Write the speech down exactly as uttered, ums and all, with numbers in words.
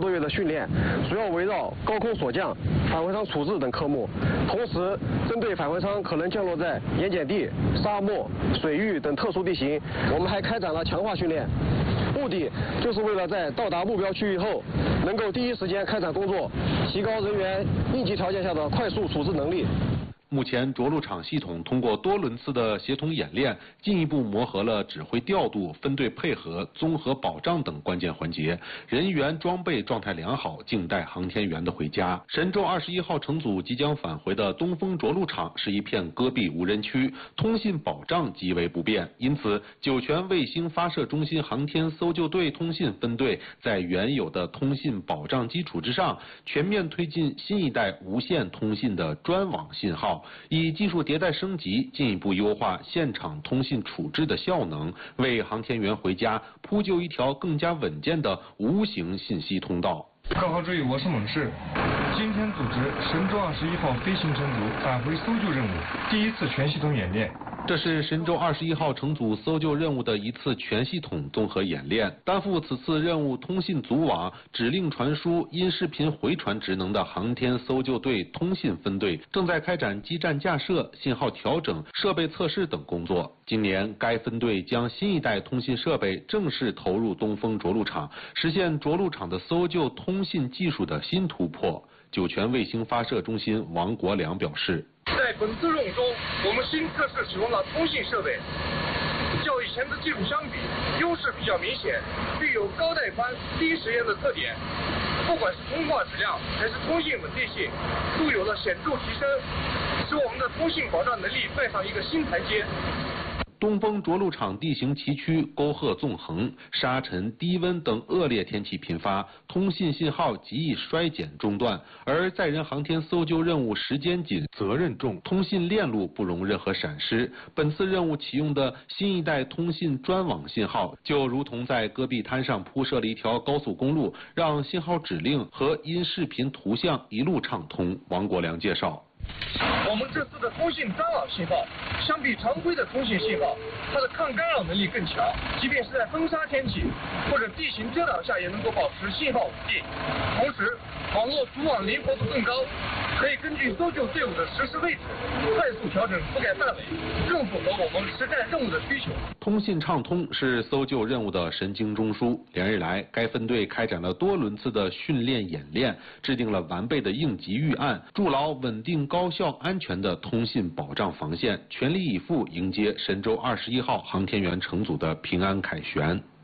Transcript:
多月的训练，主要围绕高空锁降、返回舱处置等科目。同时，针对返回舱可能降落在盐碱地、沙漠、水域等特殊地形，我们还开展了强化训练。目的就是为了在到达目标区域后，能够第一时间开展工作，提高人员应急条件下的快速处置能力。 目前，着陆场系统通过多轮次的协同演练，进一步磨合了指挥调度、分队配合、综合保障等关键环节，人员装备状态良好，静待航天员的回家。神舟二十一号乘组即将返回的东风着陆场是一片戈壁无人区，通信保障极为不便，因此酒泉卫星发射中心航天搜救队通信分队在原有的通信保障基础之上，全面推进新一代无线通信的专网信号。以技术迭代升级，进一步优化现场通信处置的效能，为航天员回家铺就一条更加稳健的无形信息通道。 各号注意，我是猛士。今天组织神舟二十一号飞行乘组返回搜救任务第一次全系统演练。 这是神舟二十一号乘组搜救任务的一次全系统综合演练。担负此次任务通信组网、指令传输、音视频回传职能的航天搜救队通信分队，正在开展基站架设、信号调整、设备测试等工作。今年，该分队将新一代通信设备正式投入东风着陆场，实现着陆场的搜救通信技术的新突破。酒泉卫星发射中心王国良表示， 在本次任务中，我们新测试使用了通信设备，较以前的技术相比，优势比较明显，具有高带宽、低时延的特点。不管是通话质量还是通信稳定性，都有了显著提升，使我们的通信保障能力迈上一个新台阶。 东风着陆场地形崎岖，沟壑纵横，沙尘、低温等恶劣天气频发，通信信号极易衰减中断。而载人航天搜救任务时间紧、责任重，通信链路不容任何闪失。本次任务启用的新一代通信专网信号，就如同在戈壁滩上铺设了一条高速公路，让信号指令和音视频图像一路畅通。王国良介绍。 我们这次的通信专网信号，相比常规的通信信号，它的抗干扰能力更强，即便是在风沙天气或者地形遮挡下，也能够保持信号稳定。同时，网络组网灵活度更高，可以根据搜救队伍的实时位置，快速调整覆盖范围，更符合我们实战任务的需求。 通信畅通是搜救任务的神经中枢。连日来，该分队开展了多轮次的训练演练，制定了完备的应急预案，筑牢稳定高效安全的通信保障防线，全力以赴迎接神舟二十一号航天员乘组的平安凯旋。